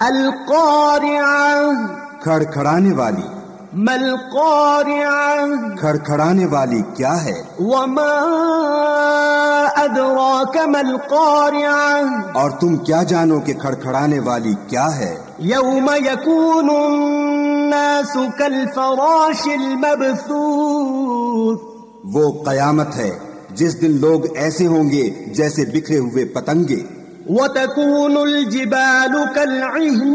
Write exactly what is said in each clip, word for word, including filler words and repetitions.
القارعة کھڑکھڑانے والی. ما القارعة کھڑکھڑانے والی کیا ہے؟ وما أدراك ما القارعة اور تم کیا جانو کہ کھڑکھڑانے والی کیا ہے؟ يوم يكون الناس كالفراش المبثوث وہ قیامت ہے جس دن لوگ ایسے ہوں گے جیسے بکھرے ہوئے پتنگے. وتكون الجبال كالعهن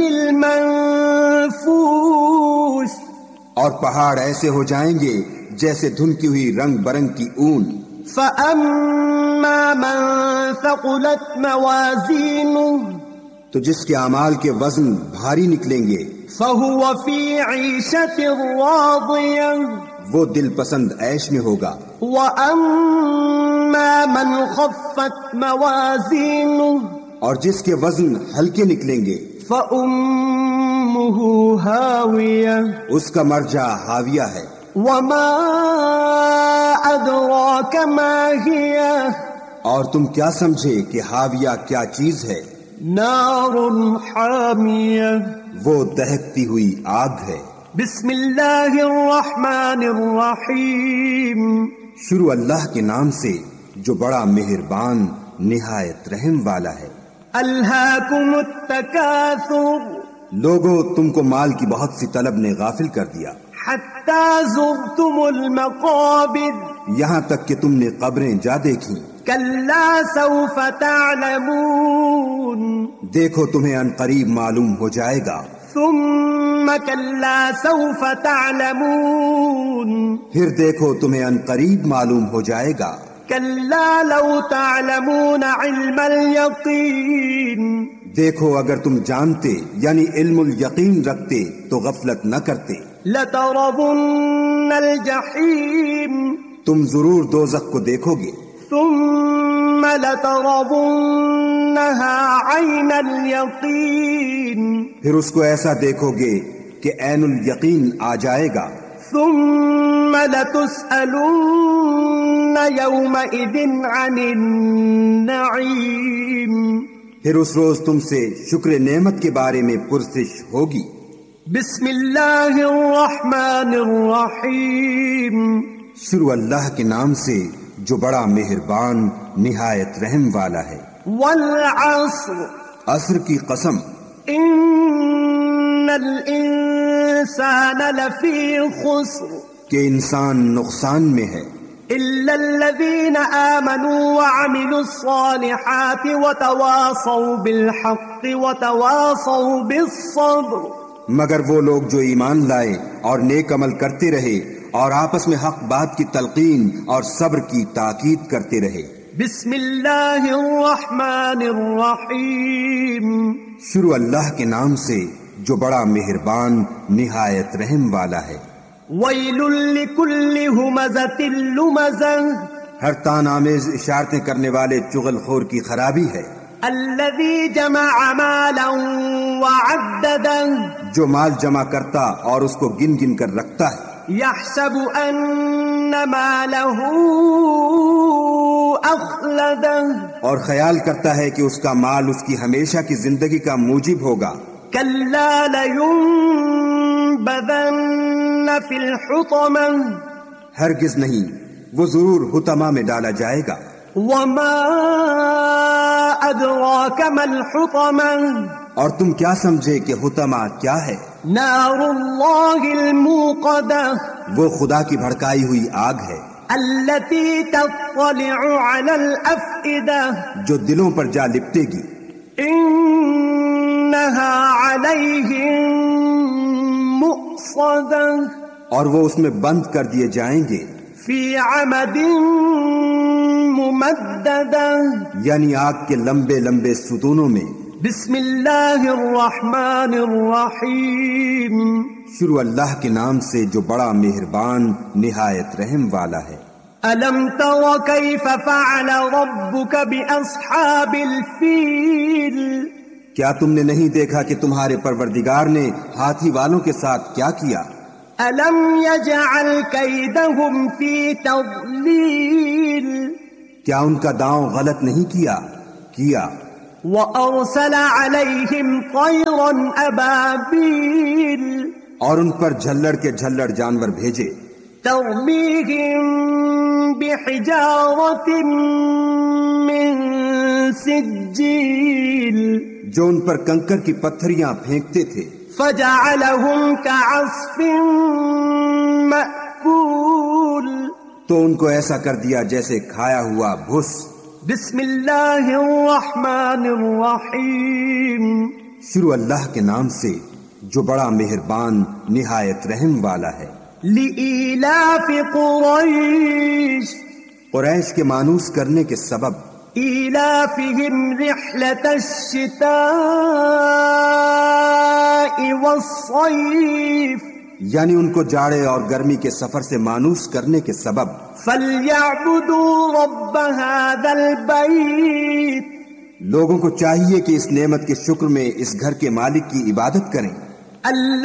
المنفوش اور پہاڑ ایسے ہو جائیں گے جیسے دھنکی ہوئی رنگ برنگ کی اون. فأما من ثقلت موازينه تو جس کے اعمال کے وزن بھاری نکلیں گے فهو في عيشة راضية وہ دل پسند عیش میں ہوگا. وأما من خفت موازينه اور جس کے وزن ہلکے نکلیں گے فأمه هاوية اس کا مرجع حاویہ ہے. وما أدراك ما هي اور تم کیا سمجھے کہ حاویہ کیا چیز ہے؟ نار حامیہ وہ دہکتی ہوئی آگ ہے. بسم اللہ الرحمن الرحیم شروع اللہ کے نام سے جو بڑا مہربان نہایت رحم والا ہے. الہاکم التکاثر لوگو تم کو مال کی بہت سی طلب نے غافل کر دیا حتی زرتم المقابر یہاں تک کہ تم نے قبریں جا دیکھیں. کلا سوف تعلمون دیکھو تمہیں ان قریب معلوم ہو جائے گا. ثم کلا سوف تعلمون پھر دیکھو تمہیں ان قریب معلوم ہو جائے گا. کلا لو تعلمون علم الیقین دیکھو اگر تم جانتے یعنی علم الیقین رکھتے تو غفلت نہ کرتے. لترون الجحیم تم ضرور دوزخ کو دیکھو گے. ثم لترونها عین الیقین پھر اس کو ایسا دیکھو گے کہ عین الیقین آ جائے گا. ثم لتسألن یومئذ عن النعیم پھر اس روز تم سے شکر نعمت کے بارے میں پرسش ہوگی. بسم اللہ الرحمن الرحیم شروع اللہ کے نام سے جو بڑا مہربان نہایت رحم والا ہے. والعصر عصر کی قسم ان الانسان لفی خسر کہ انسان نقصان میں ہے الا الذین آمنوا وعملوا الصالحات وتواصوا بالحق وتواصوا بالصبر مگر وہ لوگ جو ایمان لائے اور نیک عمل کرتے رہے اور آپس میں حق بات کی تلقین اور صبر کی تاکید کرتے رہے. بسم اللہ الرحمن الرحیم شروع اللہ کے نام سے جو بڑا مہربان نہایت رحم والا ہے. ویل لکل ہمزۃ لمزہ ہر تان آمیز اشارتیں کرنے والے چغل خور کی خرابی ہے. الذی جمع مالا وعددہ جو مال جمع کرتا اور اس کو گن گن کر رکھتا ہے. یحسب ان مالہ اخلدہ اور خیال کرتا ہے کہ اس کا مال اس کی ہمیشہ کی زندگی کا موجب ہوگا. کلا لینبذن فی الحطمہ ہرگز نہیں وہ ضرور حطمہ میں ڈالا جائے گا. وما ادراک ما الحطمہ اور تم کیا سمجھے کہ حطمہ کیا ہے؟ نار اللہ الموقدہ وہ خدا کی بھڑکائی ہوئی آگ ہے. التي تطلع على الافئدہ جو دلوں پر جا لپٹے گی. انها علیہم مؤصدہ اور وہ اس میں بند کر دیے جائیں گے. فی عمد ممددہ یعنی آگ کے لمبے لمبے ستونوں میں. بسم اللہ الرحمن الرحیم شروع اللہ کے نام سے جو بڑا مہربان نہایت رحم والا ہے. الم تر کیف فعل ربک باصحاب الفیل کیا تم نے نہیں دیکھا کہ تمہارے پروردگار نے ہاتھی والوں کے ساتھ کیا کیا؟ الم یجعل کیدہم فی تضلیل کیا ان کا داؤں غلط نہیں کیا؟ کیا. وأرسل عليهم طيرا أبابيل اور ان پر جھلڑ کے جھلڑ جانور بھیجے ترميهم بحجارة من سجيل جو ان پر کنکر کی پتھریاں پھینکتے تھے فجعلهم كعصف مأكول تو ان کو ایسا کر دیا جیسے کھایا ہوا بھس. بسم اللہ الرحمن الرحیم شروع اللہ کے نام سے جو بڑا مہربان نہایت رحم والا ہے. لإیلاف قریش قریش کے مانوس کرنے کے سبب ایلافہم رحلة الشتاء والصیف یعنی ان کو جاڑے اور گرمی کے سفر سے مانوس کرنے کے سبب فَلْيَعْبُدُوا رَبَّ هَذَا الْبَيْتِ لوگوں کو چاہیے کہ اس نعمت کے شکر میں اس گھر کے مالک کی عبادت کریں.